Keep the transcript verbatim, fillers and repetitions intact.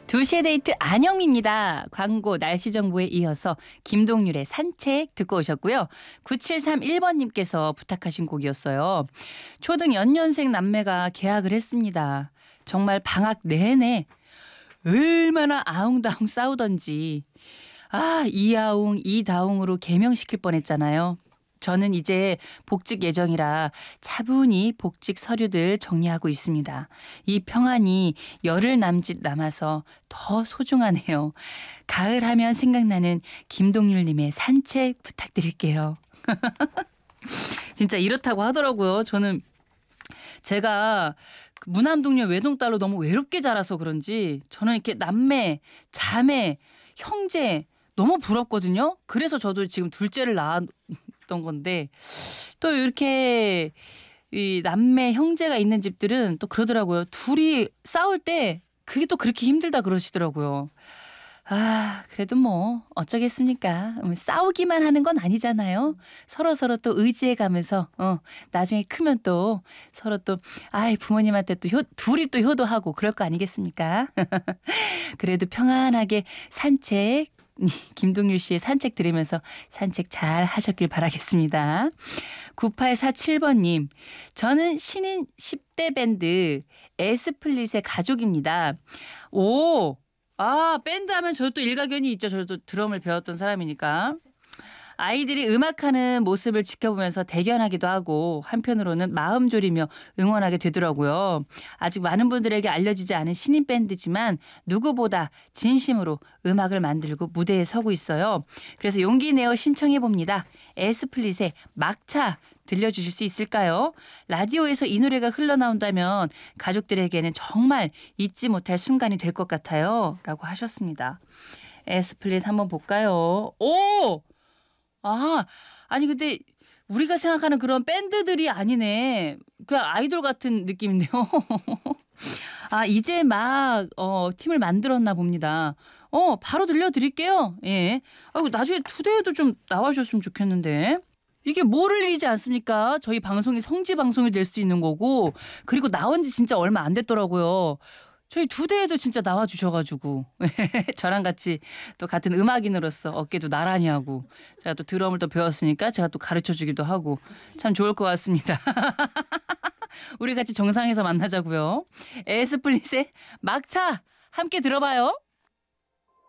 두 시의 데이트 안영미입니다. 광고 날씨 정보에 이어서 김동률의 산책 듣고 오셨고요. 구칠삼일 번님께서 부탁하신 곡이었어요. 초등 연년생 남매가 개학을 했습니다. 정말 방학 내내 얼마나 아웅다웅 싸우던지 아 이아웅 이다웅으로 개명시킬 뻔했잖아요. 저는 이제 복직 예정이라 차분히 복직 서류들 정리하고 있습니다. 이 평안이 열흘 남짓 남아서 더 소중하네요. 가을 하면 생각나는 김동률님의 산책 부탁드릴게요. 진짜 이렇다고 하더라고요. 저는 제가 무남동녀 외동딸로 너무 외롭게 자라서 그런지 저는 이렇게 남매, 자매, 형제 너무 부럽거든요. 그래서 저도 지금 둘째를 낳았던 건데 또 이렇게 이 남매 형제가 있는 집들은 또 그러더라고요. 둘이 싸울 때 그게 또 그렇게 힘들다 그러시더라고요. 아 그래도 뭐 어쩌겠습니까. 싸우기만 하는 건 아니잖아요. 서로서로 또 의지해가면서 어, 나중에 크면 또 서로 또 아이 부모님한테 또 효, 둘이 또 효도하고 그럴 거 아니겠습니까. 그래도 평안하게 산책 김동률 씨의 산책 들으면서 산책 잘 하셨길 바라겠습니다. 구팔사칠 번님 저는 신인 십 대 밴드 에스플릿의 가족입니다. 오, 아 밴드 하면 저도 또 일가견이 있죠. 저도 드럼을 배웠던 사람이니까. 아이들이 음악하는 모습을 지켜보면서 대견하기도 하고 한편으로는 마음 졸이며 응원하게 되더라고요. 아직 많은 분들에게 알려지지 않은 신인 밴드지만 누구보다 진심으로 음악을 만들고 무대에 서고 있어요. 그래서 용기 내어 신청해봅니다. 에스플릿의 막차 들려주실 수 있을까요? 라디오에서 이 노래가 흘러나온다면 가족들에게는 정말 잊지 못할 순간이 될 것 같아요. 라고 하셨습니다. 에스플릿 한번 볼까요? 오! 아, 아니 근데 우리가 생각하는 그런 밴드들이 아니네. 그냥 아이돌 같은 느낌인데요. 아, 이제 막 어, 팀을 만들었나 봅니다. 어, 바로 들려드릴게요. 예. 아이고, 나중에 투데이도 좀 나와주셨으면 좋겠는데. 이게 모를 일이지 않습니까? 저희 방송이 성지 방송이 될 수 있는 거고 그리고 나온 지 진짜 얼마 안 됐더라고요. 저희 두 대에도 진짜 나와주셔가지고 저랑 같이 또 같은 음악인으로서 어깨도 나란히 하고 제가 또 드럼을 또 배웠으니까 제가 또 가르쳐주기도 하고 참 좋을 것 같습니다. 우리 같이 정상에서 만나자고요. 에스플릿의 막차 함께 들어봐요.